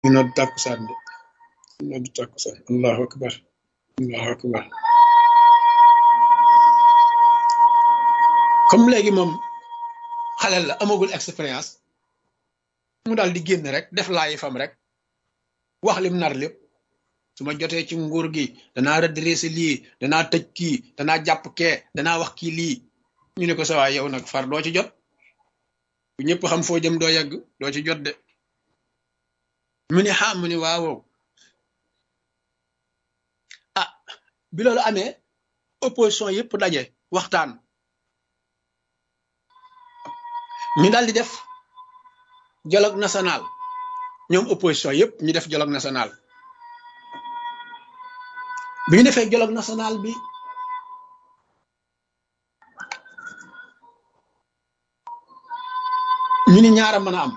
ñu nodd tàkkusaan de ñu nodd tàkkusaan allahu akbar allahu akbar comme léegi moom xalel la amagul expérience mu daal di génn rek def laayi fam rek wax lim nar lépp su ma jotee ci nguur gi danaa redressé lii danaa tëj kii danaa jàpp kee danaa wax kii lii ñu ne ko sa waay yow nag far doo ci jot bu ñëpp xam foo jëm doo yegg doo ci jot de mu ne xam mu ne waaw ah bi loolu amee opposition yëpp daje waxtaan ñu daal di def dialogue national ñoom opposition yëpp ñu def dialogue national bi ñu defee dialogue national bi ñu ni ñaara mën a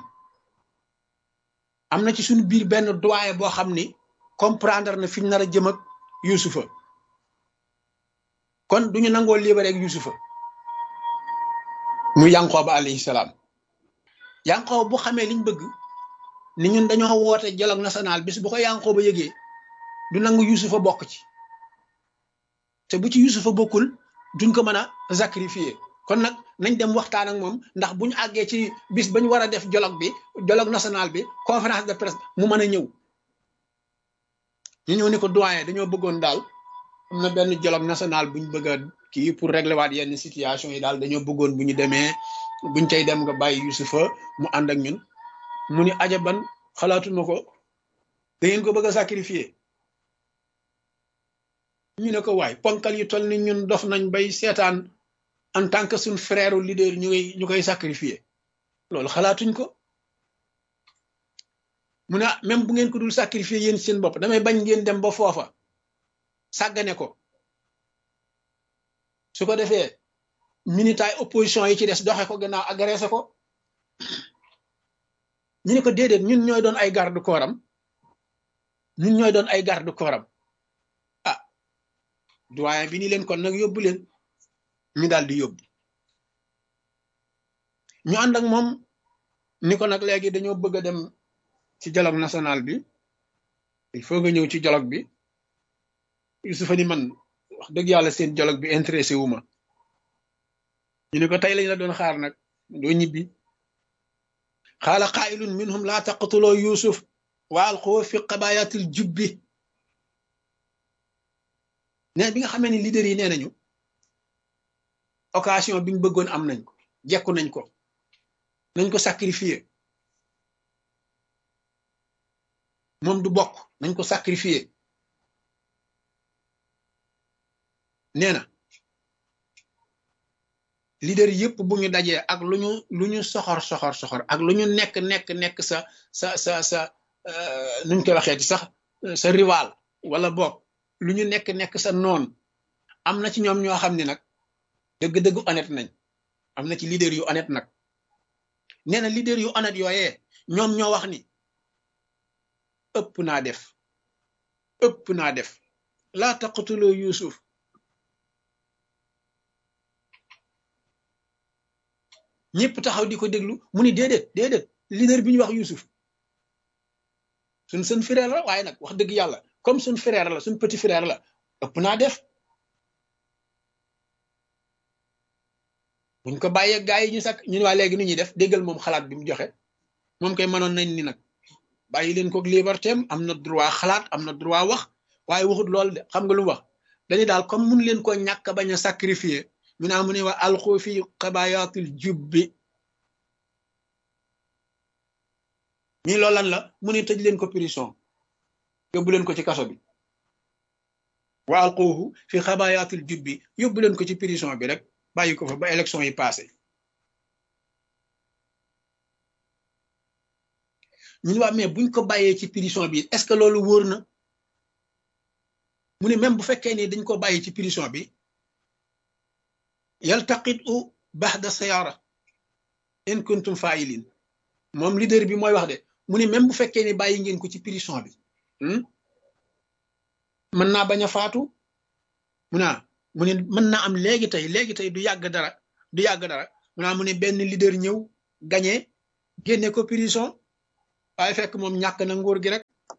am na ci suñu biir benn doyen boo xam ni comprendre na fi ñu nar a jëm ak Yuusufa kon duñu nangoo libéré ak Yuusufa mu Yankooba alayhi salaam Yankooba bu xamee liñ bëgg ni ñun dañoo woote dialogue national bis bu ko Yankooba yëgee du nangu Yuusufa bokk ci te bu ci Yuusufa bokkul duñ ko mën a sacrifier kon nag nañ dem waxtaan ak moom ndax bu ñu àggee ci bis ba ñu war a def dialogue national bi conférence de presse mu mën a ñëw ñu ñëw ni ko doyen dañoo bëggoon daal am na benn dialogue national buñ bëgg a kii pour régler waat yenn situation yi daal dañoo bëggoon bu ñu demee buñ cay dem nga bàyyi Yuusufa mu ànd ak ñun mu ni ajaban xalaatuma ko da ngeen ko bëgg a sacrifier ñu ne ko waay ponkal yu toll ni ñun dof nañ bay seetaan en tant que suñ frère leader ñu koy sacrifier loolu xalaatuñ ko mu ne même bu ngeen ko dul sacrifier yéen seen bopp damay bañ ngeen dem ba foofa sàggane ko su ko defee militaay opposition yi ci des doxe ko gannaaw agressé ko ñu ne ko déedéet ñun ñooy doon ay garde corps am ñun ñooy doon ay garde corps am ah doyen bi ni leen kon nag yóbbu leen ñu daal di yóbbu ñu ànd ak moom ni ko nag léegi dañoo bëgg a dem ci dialogue national bi il faut nga ñëw ci dialogue bi Yuusufa ni man wax dëgg yàlla seen dialogue bi intéressé wu ma ñu ne ko tey lañ la doon xaar nag doo ñibbi xaala qaa'ilun minhum laa taqtuloo Yuusuf wa alquuhu fi qabayatil jubbi ne bi nga xamee ni leader yi nee nañu occasion bi ñu bëggoon am nañ ko jekku nañ ko sacrifier moom du bokk nañ ko sacrifier nee na leader yëpp bu ñu dajee ak lu ñu soxor ak lu ñu nekk sa nuñ koy waxee ci sax sa rival wala bokk lu ñu nekk sa noon am na ci ñoom ñoo xam ne nag dëgg-dëgg honnête nañ am na ci leader yu honnête nag nee na leader yu honnête yooyee ñoom ñoo wax ni ëpp naa def laa taqtuloo Yuusuf ñëpp taxaw di ko déglu mu ni déedéet leader bi ñu wax Yuusuf suñ frère la waaye nag wax dëgg yàlla comme suñ frère la suñ petit frère la ëpp naa def buñ ko bàyyee gaa yi ñu sakk ñu ne waa léegi nu ñuy def déggal moom xalaat bi mu joxe moom koy mënoon nañ ni nag bàyyi leen ko liberté am na droit xalaat am na droit wax waaye waxut loolu de xam nga lu wax dañu daal comme mun leen ko ñàkk bañ a sacrifier mu naa mu ne waa alxu fi qabayatil jubbi ñii loolu lan la mu ne tëj leen ko prison yóbbu leen ko ci kaso bi wa alquhu fi qabayatil jubbi yóbbu leen ko ci prison bi rek bàyyi ko fa ba élection yi passé ñu ne waa mais buñ ko bàyyee ci prison bi est-ce que loolu wóor na mu ne même bu fekkee ni dañ ko bàyyi ci prison bi yaltaqit u baxda sayara in kuntum fa'ilin moom leader bi mooy wax de mu ne même bu fekkee ni bàyyi ngeen ko ci prison bi mën naa bañ a faatu mu ne mën naa am léegi tey du yàgg dara mu ne benn leader ñëw gagné génne ko prison waaye fekk moom ñàkk na nguur gi rek.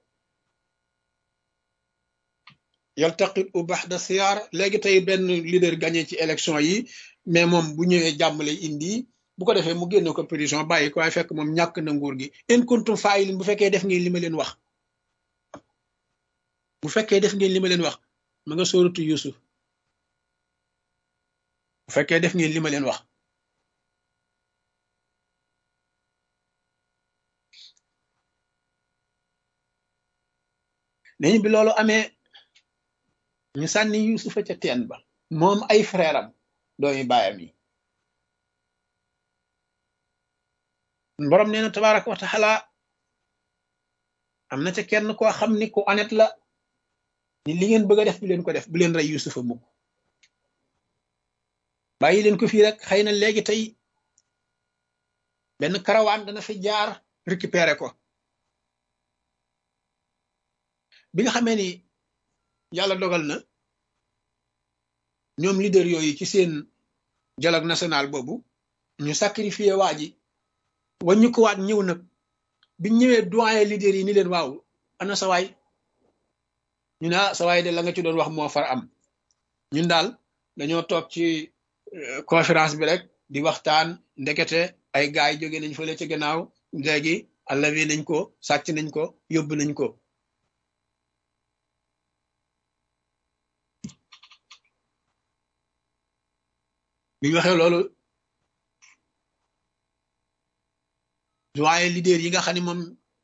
yaltaqit u baxda siyaara léegi tey benn leader gagné ci élection yi mais moom bu ñëwee jàmm lay indi bu ko defee mu génne ko prison bàyyi ko waaye fekk moom ñàkk na nguur gi in kuntum faa'ilin bu fekkee def ngeen li ma leen wax bu fekkee def ngeen li ma leen wax ma nga sóoratu Yusuf bu fekkee def ngeen li ma leen wax nañu bi loolu amee ñu sànni Yusufa ca teen ba moom ay frère am doomi baayam yi borom nee na tabaraka wa taala am na ca kenn koo xam ni ku honnête la ni li ngeen bëgg a def bu leen ko def bu leen rey Yusufa mukk bàyyi leen ko fii rek xëy na léegi tey benn karawaan dana fi jaar récupérer ko bi nga xamee ni yàlla dogal na ñoom leader yooyu ci seen dialogue national boobu ñu sacrifié waa ji waññu ko waat ñëw nag bi ñëwee doyen leader yi ni leen waaw ana sa waay ñu ne sa waay de la nga ci doon wax moo far am ñun daal dañoo toog ci conférence bi rek di waxtaan ndekete ay gaay yi jóge nañ fële ci gannaaw léegi allawi nañ ko sàcc nañ ko yóbbu nañ ko bi ñu waxee loolu doyen leader yi nga xam ne moom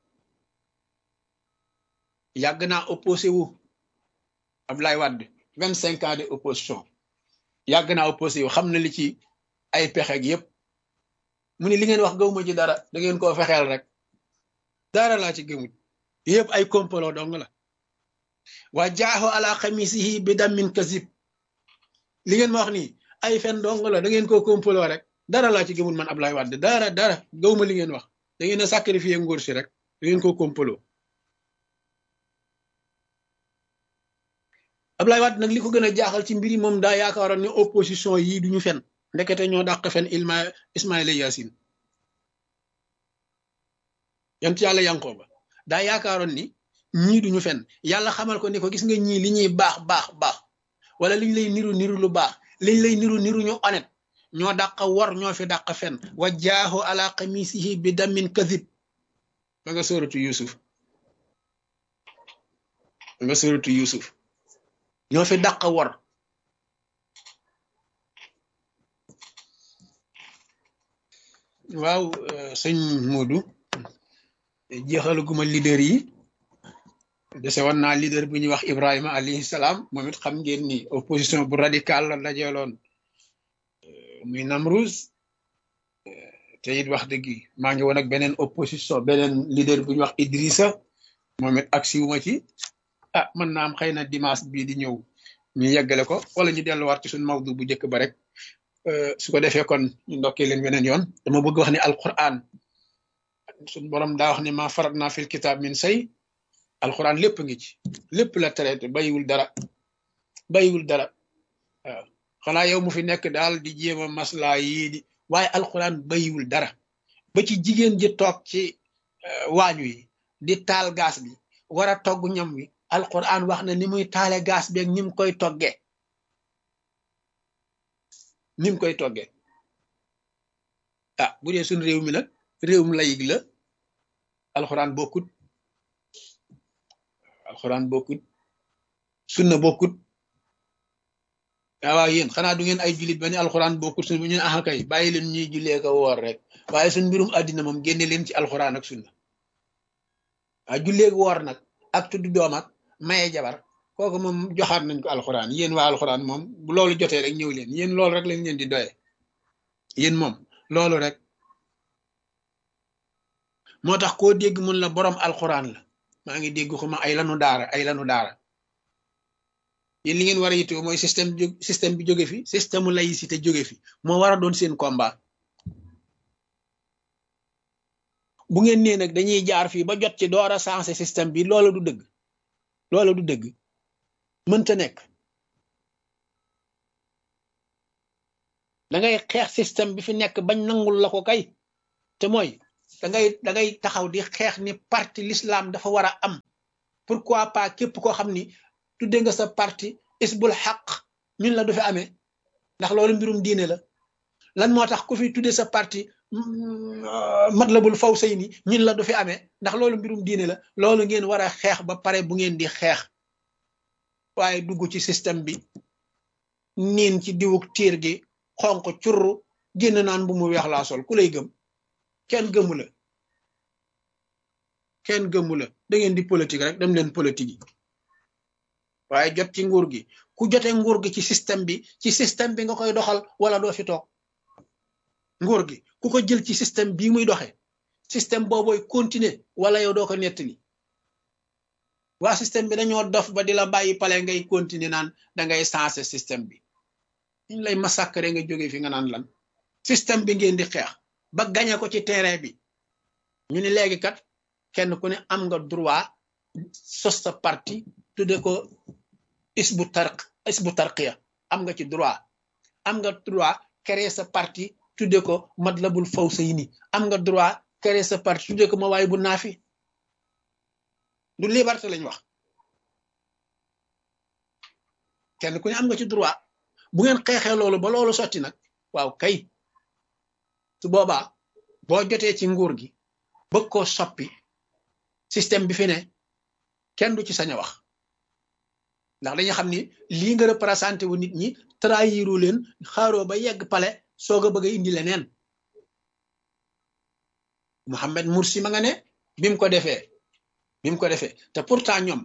yàgg naa opposé wu Abdoulaye Wade 25 ans de opposition yàgg naa opposé wu xam na li ci ay pexe ak yëpp mu ne li ngeen wax gëwuma ci dara da ngeen koo fexeel rek dara laa ci gëmut yëpp ay complot dong la wa jaaxu ala xamisihi bi damin kasib li ngeen ma wax nii ay fen dong la da ngeen koo complot rek dara laa ci gëmut man Abdoulaye Wade dara gëwuma li ngeen wax da ngeen a sacrifier nguur si rek da ngeen koo complot Abdoulaye Wade nag li ko gën a jaaxal ci mbiri moom daa yaakaaroon ne opposition yii duñu fen ndekete ñoo dàq fen Ismaïla Yacine yant yàlla Yankoba daa yaakaaroon ni ñii duñu fen yàlla xamal ko ni ko gis nga ñii li ñuy baax wala liñ lay niru lu baax liñ lay niru ñu honnête ñoo dàq wor ñoo fi dàq fen wa jaahu ala qamisihi bi damin kadib ba nga sóoratu Yusuf ñoo fi dàq wor waaw sëñ Modou jeexalaguma leader yi dese woon naa leader bu ñuy wax Ibrahima alayhi salaam moom it xam ngeen ni opposition bu radical la dajeeloon muy Namrouz te it wax dëgg maa ngi woon ak beneen opposition beneen leader bu ñuy wax Idrissa moom it ak siwuma ci mën naa am xëy na dimanche bii di ñëw ñu yeggale ko wala ñu delluwaat ci suñ mawdu bu njëkk ba rek su ko defee kon ñu ndokkee leen weneen yoon dama bëgg wax ni alquran suñ borom daa wax ne ma farat naa fil kitab min say alquran lépp ngi ci lépp la traité bayiwul dara waaw xanaa yow mu fi nekk daal di jéem a maslaa yii di waaye alquran bayiwul dara ba ci jigéen ji toog ci waañu yi di taal gaas bi war a togg ñam wi alquran wax na ni muy taale gaas bi ak ni mu koy toggee bu dee suñ réew mi nag réewum layig la alquran bokkut sunna bokkut waaw yéen xanaa du ngeen ay jullit ba ne alquran bokkut sunna bu ñu ne kay bàyyi leen ñuy jullee ko woor rek waaye suñ mbirum àddina moom génne leen ci alquran ak sunna julleeg woor nag ak tudd doom ak maye jabar kooku moom joxaat nañ ko alxuraan yéen waa alxuraan moom bu loolu jotee rek ñëw leen yéen loolu rek lañ leen di doye yéen moom loolu rek moo tax koo dégg mun la borom alxuraan la maa ngi dégg xuma ay lanu daara yéen li ngeen war a yittewoo mooy système bi jóge fi système u laïcité jóge fi moo war a doon seen combat bu ngeen nee nag dañuy jaar fii ba jot ci door a sensé système bi loolu du dëgg mënta nekk da ngay xeex système bi fi nekk bañ nangul la ko kay te mooy da ngay taxaw di xeex ni parti l'islam dafa war a am. Pourquoi pas képp koo xam ni tudde nga sa parti isbul xaq ñun la du fi amee ndax loolu mbirum diine la. lan moo tax ku fi tudde sa parti matlabul fawsayni ñun la du fi amee ndax loolu mbirum diine la. loolu ngeen war a xeex ba pare bu ngeen di xeex waaye dugg ci système bi niin ci diwuk tiir gi xonq curru génn naan bu mu weex laa sol ku lay gëm kenn gëmu la kenn gëmu la da ngeen di politique rek dem leen politique yi waaye jot ci nguur gi ku jote nguur gi ci système bi nga koy doxal wala doo fi toog nguur gi ku ko jël ci système bii muy doxe système boobooy continuer wala yow doo ko nettali waa système bi dañoo dof ba di la bàyyi pale ngay continuer naan da ngay changer système bi ñu lay massacre nga jóge fi nga naan lan système bi ngeen di xeex ba gañe ko ci terrain bi ñu ni léegi kat kenn ku ne am nga droit sos sa parti tudde ko isbu tarqiya am nga ci droit am nga droit créer sa parti tudde ko matlabul fawsayni am nga droit créer sa parti tudde ko mawaay bu naafi du liberté lañ wax kenn ku ne am nga ci droit bu ngeen xeexee loolu ba loolu sotti nag waaw kay su boobaa boo jotee ci nguur gi bëgg koo soppi système bi fi ne kenn du ci sañ a wax ndax dañu xam ni lii nga représenté wu nit ñi trahiru leen xaaroo ba yegg pale soog a bëgg a indi leneen Mohamed Morsi ma nga ne bi mu ko defee te pourtant ñoom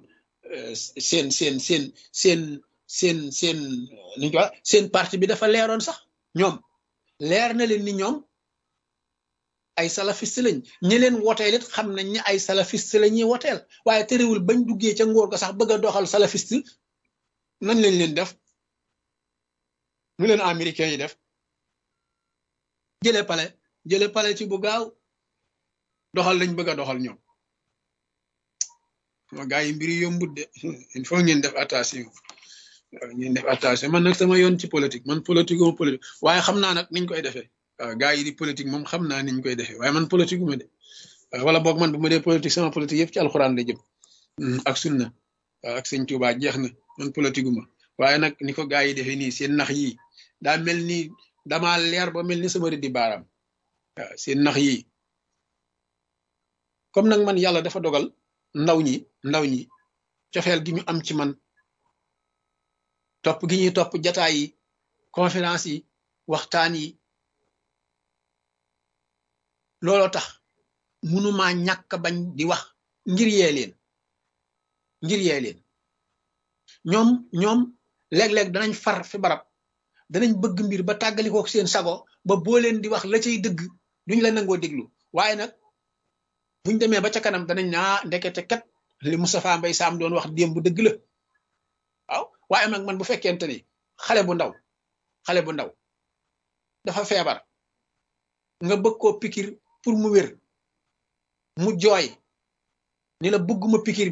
seen parti bi dafa leeroon sax ñoom leer na leen ni ñoom ay salafiste lañ ñi leen woteel it xam nañ ne ay salafiste la ñuy woteel waaye terewul bañ duggee ca ngóor ga sax bëgg a doxal salafiste nañ lañ leen def ñu leen américains yi def jële pale ci bu gaaw doxal lañ bëgg a doxal ñoom ma gaa yi mbiri yombut de il faut ngeen def attention man nag sama yoon ci politique man politique waaye xam naa nag niñ koy defee waaw gaa yi di politique moom xam naa niñ koy defee waaye man politique uma de wala boog man bu ma dee politique sama politique yëpp ci alxuraan la jëm ak sunna ak sëñ Tuubaa jeex na man politique uma waaye nag ni ko gaa yi defee nii seen nax yi daa mel ni damaa leer ba mel ni sama rëddi baaraam waaw seen nax yi comme nag man yàlla dafa dogal ndaw ñi cofeel gi ñu am ci man topp gi ñuy topp jataay yi conférence yi waxtaan yi looloo tax mënumaa ñàkk bañ di wax ngir yee leen ñoom léeg-léeg danañ far fi barab danañ bëgg mbir ba tàggalikoo seen sago ba boo leen di wax la cay dëgg duñ la nangoo déglu waaye nag buñ demee ba ca kanam danañ naa ndekete kat li Moustapha Mbaye Sam doon wax démb dëgg la waaw waaye nag man bu fekkente ni xale bu ndaw dafa feebar nga bëgg koo pikir pour mu wér mu jooy ni la bëgguma pikir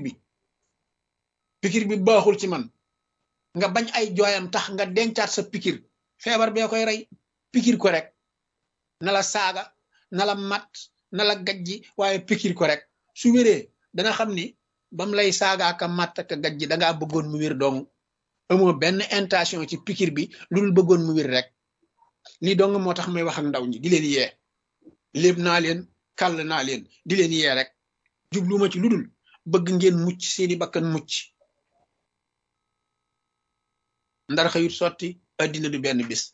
bi baaxul ci man nga bañ ay jooyam tax nga dencaat sa pikir feebar bee koy rey pikir ko rek na la saaga na la mat na la gajji waaye pikir ko rek su wéree dana xam ni bam lay saaga ka mat ka gajji dangaa bëggoon mu wér dong amoo benn intention ci pikir bi lu dul bëggoon mu wér rek lii dong moo tax may wax ak ndaw ñi di leen yee léeb naa leen kàll naa leen di leen yee rek jubluma ci lu dul bëgg ngeen mucc seeni bakkan mucc ndar xëyut sotti addina du benn bis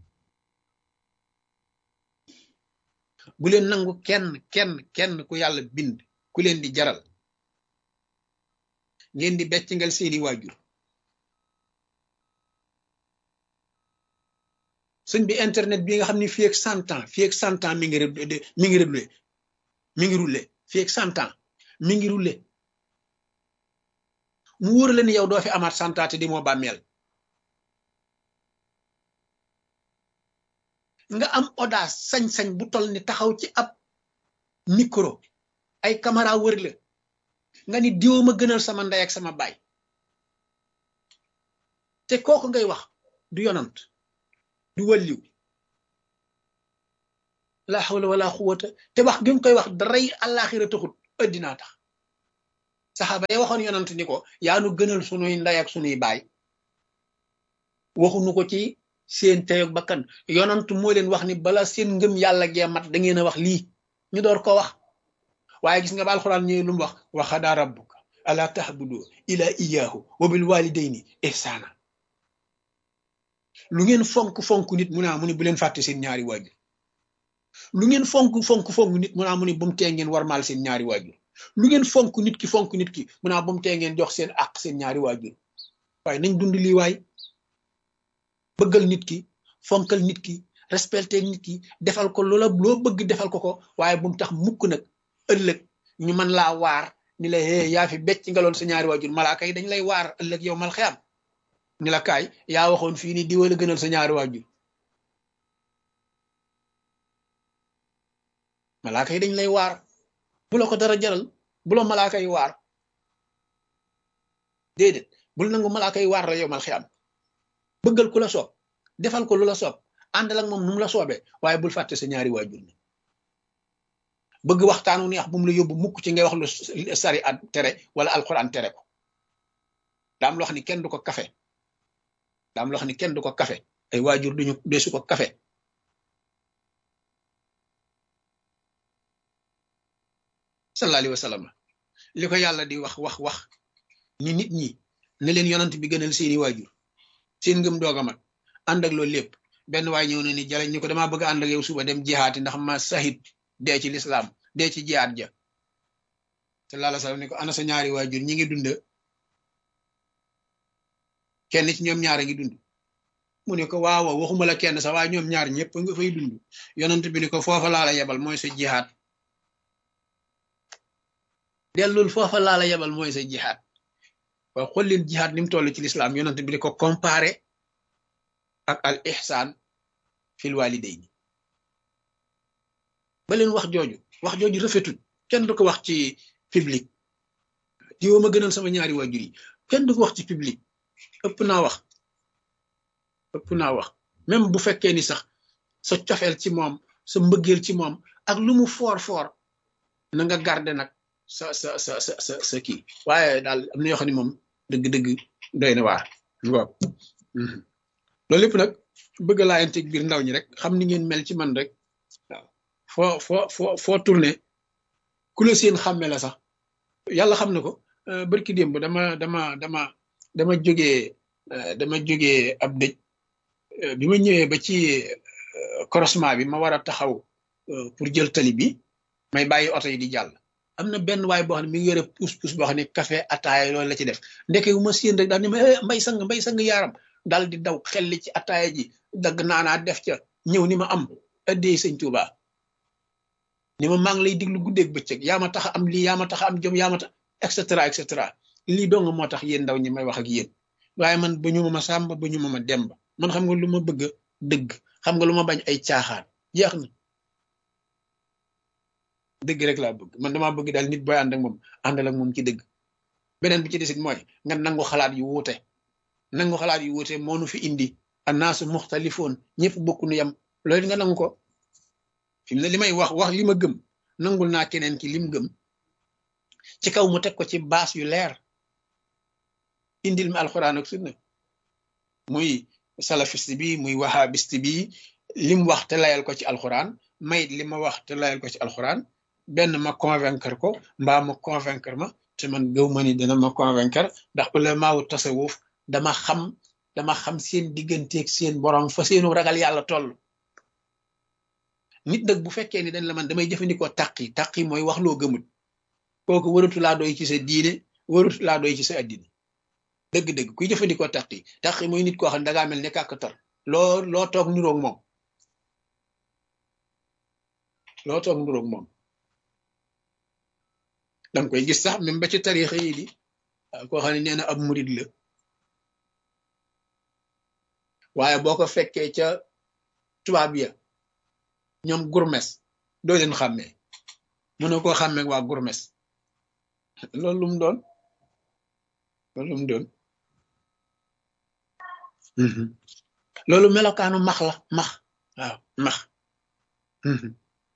bu leen nangu kenn ku yàlla bind ku leen di jaral ngeen di beccingal seeni waajur sëñ bi internet bi nga xam ne fii ak 100 ans mi ngi roulé fii ak 100 ans mi ngi roulé mu wóor la ni yow doo fi amaat 100 ans te di moo bàmmeel nga am audace sañ-sañ bu toll ni taxaw ci ab micro ay caméra wër la nga ni diw ma gënal sama ndey ak sama baay te kooku ngay wax du yonant du wàlliw la hawla wala quwwata te wax gi mu koy wax daray àllaaxira taxut addinaa tax saxaaba ya waxoon yonant ni ko yaa nu gënal sunuy ndey ak sunuy baay waxuñu ko ci seen teyoog bakkan yonant moo leen wax ni bala seen ngëm yàlla gee mat da ngeen a wax lii ñu door ko wax waaye gis nga ba alxuraan ñëwee lu mu wax wa qadaa rabbuka ala tahbudu ila iyyahu wa bil walidayni ihsana lu ngeen fonk nit mu naa mu ni bu leen fàtte seen ñaari waajur lu ngeen fonk nit mu naa mu ni bu mu tee ngeen warmaal seen ñaari waajur lu ngeen fonk nit ki mu naa bu mu tee ngeen jox seen àq seen ñaari waajur waaye nañ dund lii waay bëggal nit ki fonkal nit ki respecté nit ki defal ko loola loo bëgg defal ko waaye bu mu tax mukk nag ëllëg ñu mën laa waar ni la hee yaa fi becc nga loon sa ñaari waajur malaaka yi dañ lay waar ëllëg yow mal xiyam ni la kaay yaa waxoon fii ni di wala gënal sa ñaari waajur malaaka yi dañ lay waar bu la ko dara jaral bu la malaaka yi waar déedéet bul nangu malaaka yi waar la yow mal xiyam bëggal ku la soob defal ko lu la soob àndal ak moom nu mu la soobee waaye bul fàtte sa ñaari waajur ni bëgg waxtaanu neex bu mu la yóbbu mukk ci ngay wax lu sari at tere wala alquran tere ko daam loo xam ni kenn du ko kafe daam loo xam ni kenn du ko kafe ay waajur duñu desu ko kafe sallallahu alayhi wa sallam li ko yàlla di wax ni nit ñi ne leen yonant bi gënal seeni waajur seen ngëm doog a mat ànd ak loolu lépp benn waay ñëw na ni jaleñ ñu ko damaa bëgg ànd ak yow suba dem jihaati ndax ma sahid dee ci lislaam dee ci jihaat ja sallallahu alayhi wa sallam ni ko ana sa ñaari waajur ñi ngi dund kenn ci ñoom ñaar a ngi dund mu ne ko waaw waxuma la kenn sax waaye ñoom ñaar ñëpp nga fay dund yonent bi ni ko foofa laa la yebal mooy sa jihaat dellul foofa laa la yebal mooy sa jihaat waaye xool leen jihaat ni mu toll ci lislaam yonent bi di ko comparé ak al ihsaan fil walidayni ba leen wax jooju rafetul kenn du ko wax ci public diwa ma gënal sama ñaari waajur yi kenn du ko wax ci public ëpp naa wax même bu fekkee ni sax sa cofeel ci moom sa mbëggeel ci moom ak lu mu foor na nga garder nag sa kii waaye daal am na yoo xam ne moom dëgg-dëgg doy na waar waaw loolu lépp nag bëgg laa yanteeg biir ndaw ñi rek xam ni ngeen mel ci man rek waaw foo tourné ku la seen xàmme la sax yàlla xam na ko barki démb dama jógee ab dëj bi ma ñëwee ba ci croisement bi ma war a taxaw pour jël tali bi may bàyyi oto yi di jàll am na benn waay boo xam ne mi ngi yore pousse boo xam ne café ataaya loolu la ci def ndeke wu ma séen rek daal ni ma mbay sang yaaram daal di daw xel ci ataaya ji dagg naanaa def ca ñëw ni ma am addee sëñ Tuuba ni ma maa ngi lay diglu guddeeg bëccëg yaa ma tax am lii yaa ma tax am jom yaa ma tax et cetera lii dong moo tax yéen ndaw ñi may wax ak yéen waaye man ba ñu ma sàmba ba ñu ma demba man xam nga lu ma bëgg dëgg xam nga lu ma bañ ay caaxaan jeex na dëgg rek laa bëgg man damaa bëgg daal nit booy ànd ak moom àndal ak moom ci dëgg beneen bi ci desit mooy nga nangu xalaat yu wuute moo nu fi indi annaasu muxtalifoon ñëpp bokku nu yem loolu nga nangu ko fi mu ne li may wax li ma gëm nangul naa keneen ki lim gëm ci kaw mu teg ko ci baas yu leer indil ma alxuraan ak sunna muy salafiste bi muy wahabiste bi lim wax te layal ko ci alxuraan mayit li ma wax te layal ko ci alxuraan benn ma convaincre ko mbaa ma convaincre ma te man gëw ma ni dina ma convaincre ndax ulamaawu tasawuf dama xam seen digganteeg seen borom fa seenu ragal yàlla toll nit nag bu fekkee ni dañ la man damay jëfandikoo taqi mooy wax loo gëmut kooku waratu laa doy ci sa diine waratu laa doy ci sa addina dëgg-dëgg kuy jëfandikoo taqi mooy nit koo xam ne dangaa mel ne kàkkatar loo toog niroog moom danga koy gis sax même ba ci tarixa yi di koo xam ne nee na ab murid la waaye boo ko fekkee ca tubaab ya ñoom gurmes doo leen xàmmee mënoo koo xàmmee waa gurmes loolu lu mu doon loolu melokaanu max la max waaw max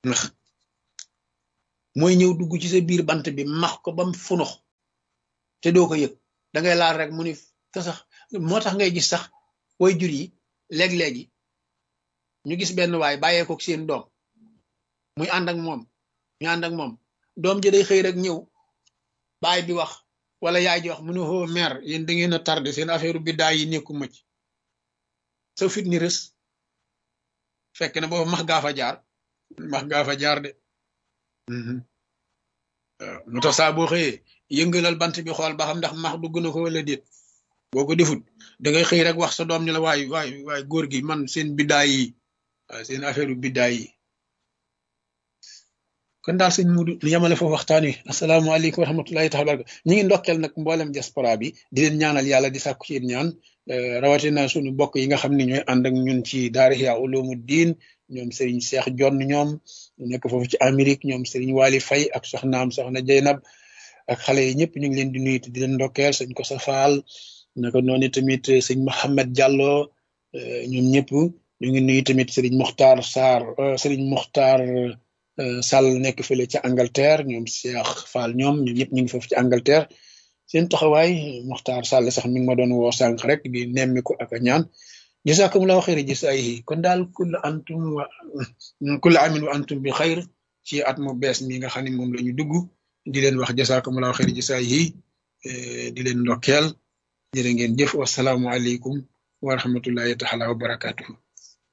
ndax mooy ñëw dugg ci sa biir bant bi max ko bam funux te doo ko yëg da ngay laal rek mu ni te sax moo tax ngay gis sax way jur yi léeg-léegi ñu gis benn waay bàyyee ko seen doom muy ànd ak moom ñu ànd ak moom doom ji day xëy rek ñëw baay bi wax wala yaay ji wax mu ne hoo mère yéen da ngeen a tardé seen affaire biddaay yi nekku mucc sa fit ni rës fekk na boobu max gaa fa jaar de waaw mu tax saa boo xëyee yëngalal bant bi xool ba xam ndax max dugg na ko wala déet boo ko defut da ngay xëy rek wax sa doom ni la waay góor gi man seen biddaay yi waaw seen affaire biddaay yi kon daal sëñ Mudu ñu yamale foofu waxtaan wi asalaamaaleykum wa rahmatullahi taala baraka ñu ngi ndokkeel nag mboolem diaspora bi di leen ñaanal yàlla di sàkku ci yéen ñaan rawatina suñu bokk yi nga xam ne ñooy ànd ak ñun ci daara Ihya Ulumuddin ñoom Serigne Cheikh Jonn ñoom nekk foofu ci Amérique ñoom Serigne Wali Faye ak soxnaam soxna Jeynab ak xale yi ñëpp ñu ngi leen di nuyu di leen ndokkeel sëñ Kosa Faal naka noonu tamit sëñ Mohamed Diallo ñoom ñëpp ñu ngi nuyu tamit Serigne Mokhtar Sarr Serigne Mokhtar Sall nekk fële ca Angleterre ñoom Cheikh Fall ñoom ñëpp ñu ngi foofu ci Angleterre seen taxawaay Mokhtar Sall sax mi ngi ma doon woo sànq rek di nemmi ko ak a ñaan jazakumullahu xayra jazaa'ihi kon daal kullu amin wa antum bi xayr ci at mu bees mi nga xam ne moom la ñu dugg di leen wax jazakumullahu xayra jazaa'ihi di leen ndokkeel jërë ngeen jëf wasalaamu aleykum wa rahmatullahi taala wa barakatuhu